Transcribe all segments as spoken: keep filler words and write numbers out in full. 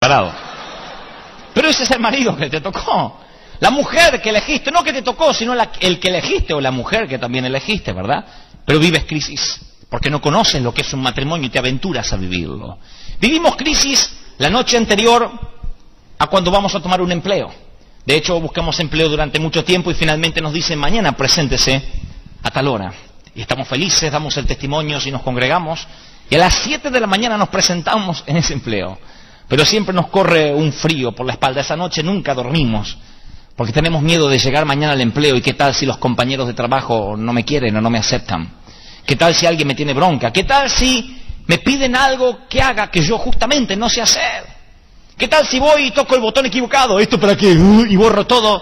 preparado. Pero ese es el marido que te tocó. La mujer que elegiste, no que te tocó, sino la, el que elegiste, o la mujer que también elegiste, ¿verdad? Pero vives crisis, porque no conoces lo que es un matrimonio y te aventuras a vivirlo. Vivimos crisis la noche anterior a cuando vamos a tomar un empleo. De hecho, buscamos empleo durante mucho tiempo y finalmente nos dicen, mañana preséntese a tal hora. Y estamos felices, damos el testimonio y nos congregamos, y a las siete de la mañana nos presentamos en ese empleo. Pero siempre nos corre un frío por la espalda. Esa noche nunca dormimos, porque tenemos miedo de llegar mañana al empleo y qué tal si los compañeros de trabajo no me quieren o no me aceptan. ¿Qué tal si alguien me tiene bronca? ¿Qué tal si me piden algo que haga que yo justamente no sé hacer? ¿Qué tal si voy y toco el botón equivocado? ¿Esto para qué? Uh, y borro todo.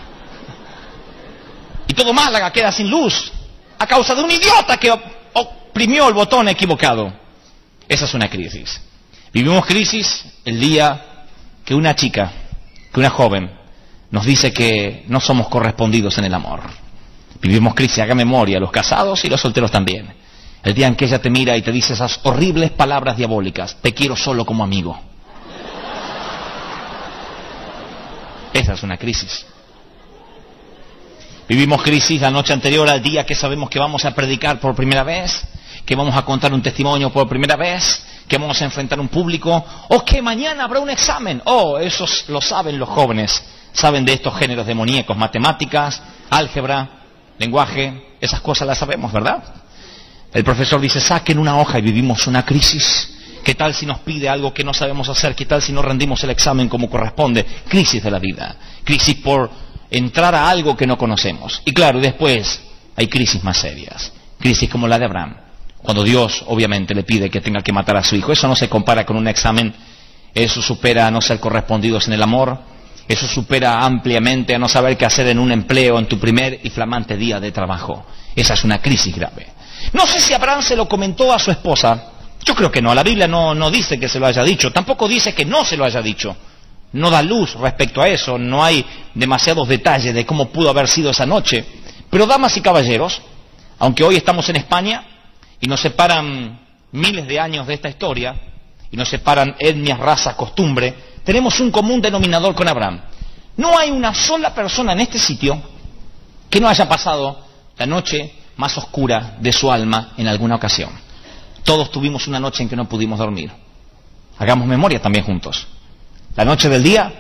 Y todo Málaga queda sin luz a causa de un idiota que oprimió el botón equivocado. Esa es una crisis. Vivimos crisis el día que una chica, que una joven, nos dice que no somos correspondidos en el amor. Vivimos crisis, haga memoria, los casados y los solteros también. El día en que ella te mira y te dice esas horribles palabras diabólicas, te quiero solo como amigo. Esa es una crisis. Vivimos crisis la noche anterior al día que sabemos que vamos a predicar por primera vez, que vamos a contar un testimonio por primera vez, que vamos a enfrentar un público, o que mañana habrá un examen. Oh, eso lo saben los jóvenes. Saben de estos géneros demoníacos, matemáticas, álgebra, lenguaje, esas cosas las sabemos, ¿verdad? El profesor dice, saquen una hoja y vivimos una crisis. ¿Qué tal si nos pide algo que no sabemos hacer? ¿Qué tal si no rendimos el examen como corresponde? Crisis de la vida. Crisis por entrar a algo que no conocemos. Y claro, después hay crisis más serias. Crisis como la de Abraham. Cuando Dios, obviamente, le pide que tenga que matar a su hijo. Eso no se compara con un examen. Eso supera a no ser correspondidos en el amor. Eso supera ampliamente a no saber qué hacer en un empleo en tu primer y flamante día de trabajo. Esa es una crisis grave. No sé si Abraham se lo comentó a su esposa. Yo creo que no. La Biblia no, no dice que se lo haya dicho. Tampoco dice que no se lo haya dicho. No da luz respecto a eso. No hay demasiados detalles de cómo pudo haber sido esa noche. Pero, damas y caballeros, aunque hoy estamos en España y nos separan miles de años de esta historia, y nos separan etnias, raza, costumbre, tenemos un común denominador con Abraham. No hay una sola persona en este sitio que no haya pasado la noche más oscura de su alma en alguna ocasión. Todos tuvimos una noche en que no pudimos dormir. Hagamos memoria también juntos. La noche del día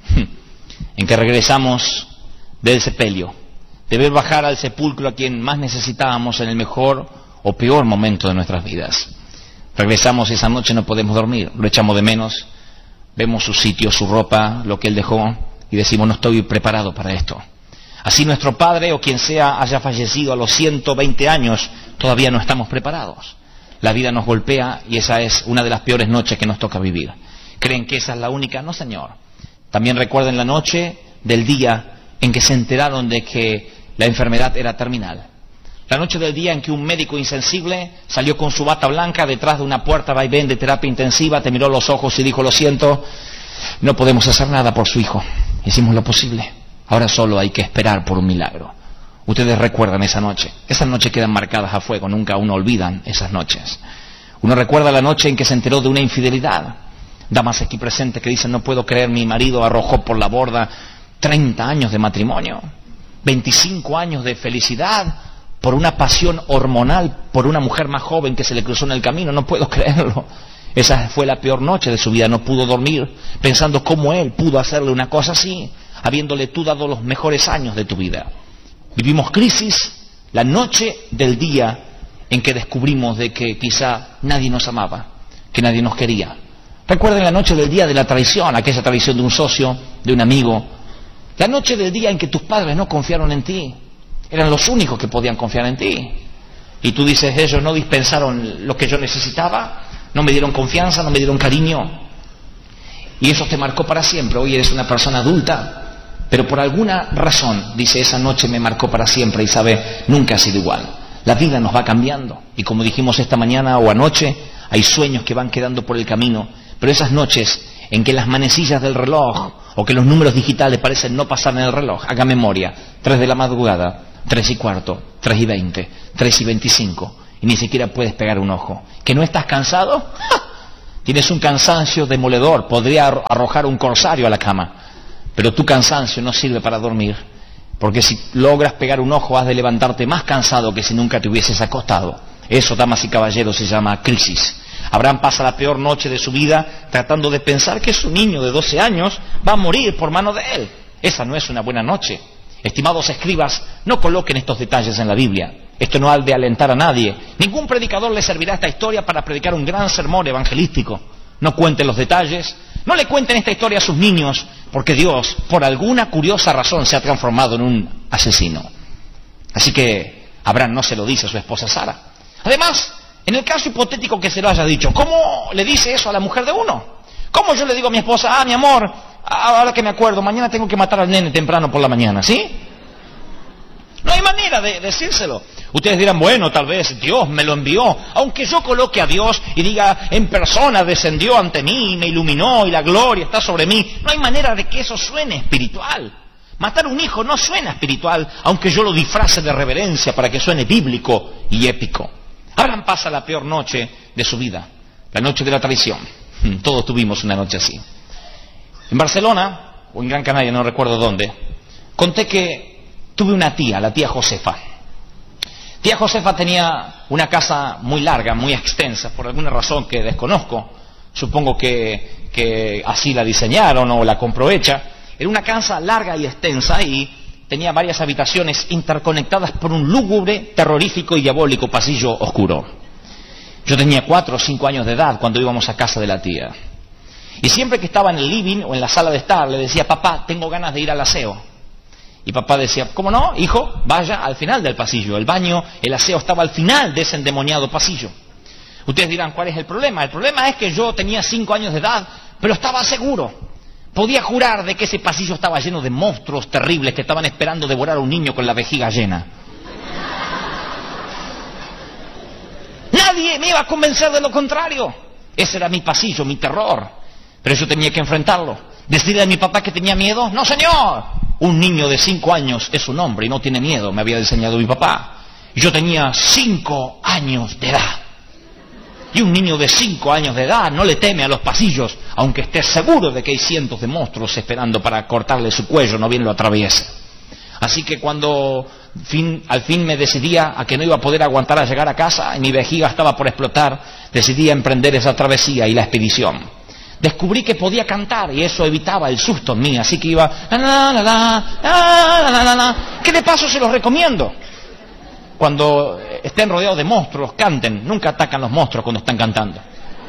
en que regresamos del sepelio, de ver bajar al sepulcro a quien más necesitábamos en el mejor o peor momento de nuestras vidas. Regresamos esa noche, no podemos dormir, lo echamos de menos, vemos su sitio, su ropa, lo que él dejó, y decimos, no estoy preparado para esto. Así nuestro padre o quien sea haya fallecido a los ciento veinte años, todavía no estamos preparados. La vida nos golpea y esa es una de las peores noches que nos toca vivir. ¿Creen que esa es la única? No, señor. También recuerden la noche del día en que se enteraron de que la enfermedad era terminal. La noche del día en que un médico insensible salió con su bata blanca detrás de una puerta vaivén de terapia intensiva, te miró a los ojos y dijo, lo siento, no podemos hacer nada por su hijo. Hicimos lo posible. Ahora solo hay que esperar por un milagro. Ustedes recuerdan esa noche. Esas noches quedan marcadas a fuego, nunca uno olvidan esas noches. Uno recuerda la noche en que se enteró de una infidelidad. Damas aquí presentes que dicen, no puedo creer, mi marido arrojó por la borda treinta años de matrimonio, veinticinco años de felicidad, por una pasión hormonal, por una mujer más joven que se le cruzó en el camino, no puedo creerlo. Esa fue la peor noche de su vida, no pudo dormir, pensando cómo él pudo hacerle una cosa así, habiéndole tú dado los mejores años de tu vida. Vivimos crisis la noche del día en que descubrimos de que quizá nadie nos amaba, que nadie nos quería. Recuerden la noche del día de la traición, aquella traición de un socio, de un amigo. La noche del día en que tus padres no confiaron en ti. Eran los únicos que podían confiar en ti. Y tú dices, ellos no dispensaron lo que yo necesitaba, no me dieron confianza, no me dieron cariño. Y eso te marcó para siempre. Hoy eres una persona adulta, pero por alguna razón, dice, esa noche me marcó para siempre y sabe, nunca ha sido igual. La vida nos va cambiando. Y como dijimos esta mañana o anoche, hay sueños que van quedando por el camino. Pero esas noches en que las manecillas del reloj o que los números digitales parecen no pasar en el reloj, haga memoria, tres de la madrugada, tres y cuarto, tres y veinte, tres y veinticinco, y ni siquiera puedes pegar un ojo. ¿Que no estás cansado? ¡Ja! Tienes un cansancio demoledor, podría arrojar un corsario a la cama, pero tu cansancio no sirve para dormir, porque si logras pegar un ojo has de levantarte más cansado que si nunca te hubieses acostado. Eso, damas y caballeros, se llama crisis. Abraham pasa la peor noche de su vida tratando de pensar que su niño de doce años va a morir por mano de él. Esa no es una buena noche. Estimados escribas, no coloquen estos detalles en la Biblia. Esto no ha de alentar a nadie. Ningún predicador le servirá esta historia para predicar un gran sermón evangelístico. No cuenten los detalles, no le cuenten esta historia a sus niños, porque Dios, por alguna curiosa razón, se ha transformado en un asesino. Así que Abraham no se lo dice a su esposa Sara. Además, en el caso hipotético que se lo haya dicho, ¿cómo le dice eso a la mujer de uno? ¿Cómo yo le digo a mi esposa, ah, mi amor, ahora que me acuerdo, mañana tengo que matar al nene temprano por la mañana, ¿sí? No hay manera de decírselo. Ustedes dirán, bueno, tal vez Dios me lo envió, aunque yo coloque a Dios y diga, en persona descendió ante mí, me iluminó y la gloria está sobre mí. No hay manera de que eso suene espiritual. Matar un hijo no suena espiritual, aunque yo lo disfrace de reverencia para que suene bíblico y épico. Abraham pasa la peor noche de su vida, la noche de la traición. Todos tuvimos una noche así. En Barcelona, o en Gran Canaria, no recuerdo dónde, conté que tuve una tía, la tía Josefa. Tía Josefa tenía una casa muy larga, muy extensa, por alguna razón que desconozco. Supongo que, que así la diseñaron o la compró hecha. Era una casa larga y extensa y tenía varias habitaciones interconectadas por un lúgubre, terrorífico y diabólico pasillo oscuro. Yo tenía cuatro o cinco años de edad cuando íbamos a casa de la tía. Y siempre que estaba en el living o en la sala de estar, le decía, papá, tengo ganas de ir al aseo. Y papá decía, ¿cómo no, hijo? Vaya al final del pasillo. El baño, el aseo estaba al final de ese endemoniado pasillo. Ustedes dirán, ¿cuál es el problema? El problema es que yo tenía cinco años de edad, pero estaba seguro. Podía jurar de que ese pasillo estaba lleno de monstruos terribles que estaban esperando devorar a un niño con la vejiga llena. Nadie me iba a convencer de lo contrario. Ese era mi pasillo, mi terror. Pero yo tenía que enfrentarlo. Decirle a mi papá que tenía miedo. ¡No, señor! Un niño de cinco años es un hombre y no tiene miedo, me había enseñado mi papá. Y yo tenía cinco años de edad. Y un niño de cinco años de edad no le teme a los pasillos, aunque esté seguro de que hay cientos de monstruos esperando para cortarle su cuello, no bien lo atraviese. Así que cuando fin, al fin me decidía a que no iba a poder aguantar a llegar a casa y mi vejiga estaba por explotar, decidí emprender esa travesía y la expedición. Descubrí que podía cantar y eso evitaba el susto en mí, así que iba la, la, la, la, la, la, la, la, que de paso se los recomiendo. Cuando estén rodeados de monstruos, canten. Nunca atacan los monstruos cuando están cantando.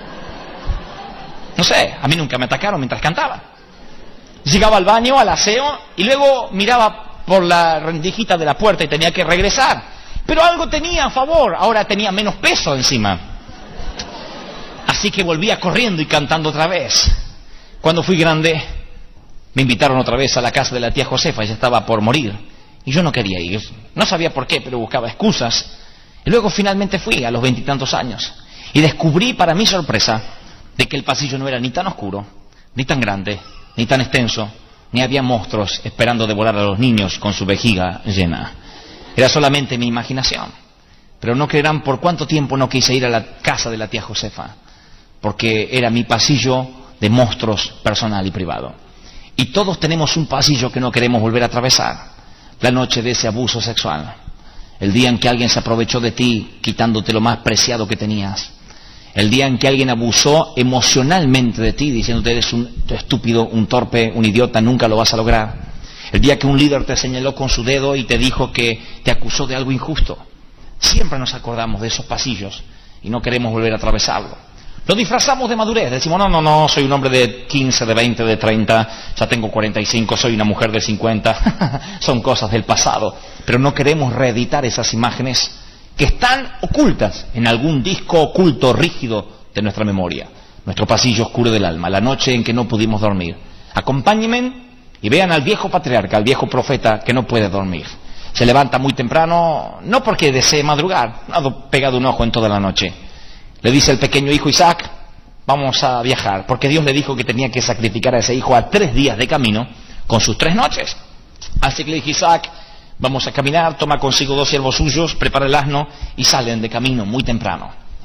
No sé, a mí nunca me atacaron mientras cantaba. Llegaba al baño, al aseo, y luego miraba por la rendijita de la puerta y tenía que regresar. Pero algo tenía a favor, ahora tenía menos peso encima. Así que volvía corriendo y cantando otra vez. Cuando fui grande, me invitaron otra vez a la casa de la tía Josefa, ella estaba por morir. Y yo no quería ir, no sabía por qué, pero buscaba excusas. Y luego finalmente fui a los veintitantos años. Y descubrí, para mi sorpresa, de que el pasillo no era ni tan oscuro, ni tan grande, ni tan extenso, ni había monstruos esperando devorar a los niños con su vejiga llena. Era solamente mi imaginación. Pero no creerán por cuánto tiempo no quise ir a la casa de la tía Josefa, porque era mi pasillo de monstruos personal y privado. Y todos tenemos un pasillo que no queremos volver a atravesar. La noche de ese abuso sexual, el día en que alguien se aprovechó de ti quitándote lo más preciado que tenías, el día en que alguien abusó emocionalmente de ti diciéndote eres un estúpido, un torpe, un idiota, nunca lo vas a lograr, el día que un líder te señaló con su dedo y te dijo que te acusó de algo injusto. Siempre nos acordamos de esos pasillos y no queremos volver a atravesarlo. Lo disfrazamos de madurez, decimos, no, no, no, soy un hombre de quince, de veinte, de treinta, ya tengo cuarenta y cinco, soy una mujer de cincuenta, son cosas del pasado, pero no queremos reeditar esas imágenes que están ocultas en algún disco oculto, rígido de nuestra memoria, nuestro pasillo oscuro del alma, la noche en que no pudimos dormir. Acompáñenme y vean al viejo patriarca, al viejo profeta que no puede dormir. Se levanta muy temprano, no porque desee madrugar, no ha pegado un ojo en toda la noche. Le dice el pequeño hijo Isaac, vamos a viajar, porque Dios le dijo que tenía que sacrificar a ese hijo a tres días de camino con sus tres noches. Así que le dije, Isaac, vamos a caminar, toma consigo dos siervos suyos, prepara el asno y salen de camino muy temprano.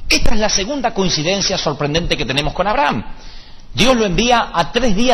Esta es la segunda coincidencia sorprendente que tenemos con Abraham. Dios lo envía a tres días